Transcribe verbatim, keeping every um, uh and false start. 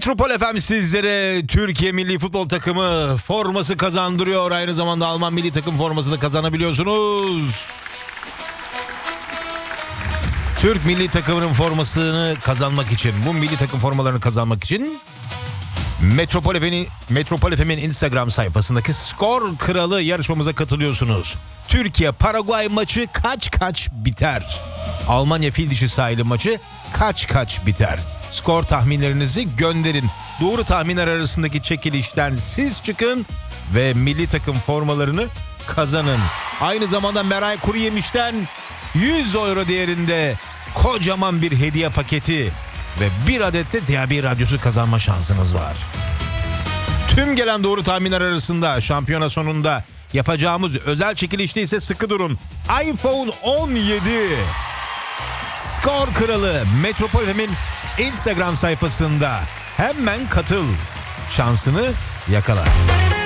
Metropol F M sizlere Türkiye Milli Futbol Takımı forması kazandırıyor. Aynı zamanda Alman Milli Takım formasını kazanabiliyorsunuz. Türk Milli Takımı'nın formasını kazanmak için, bu milli takım formalarını kazanmak için Metropol F M'in Metropol F M'in Instagram sayfasındaki Skor Kralı yarışmamıza katılıyorsunuz. Türkiye-Paraguay maçı kaç kaç biter? Almanya fil dişi sahili maçı kaç kaç biter? Skor tahminlerinizi gönderin. Doğru tahminler arasındaki çekilişten siz çıkın ve milli takım formalarını kazanın. Aynı zamanda Meray Kuruyemiş'ten yüz euro değerinde kocaman bir hediye paketi ve bir adet de D A B radyosu kazanma şansınız var. Tüm gelen doğru tahminler arasında şampiyona sonunda yapacağımız özel çekilişte ise sıkı durun. iPhone on yedi. Skor Kralı Metropol F M'in Instagram sayfasında hemen katıl. Şansını yakala.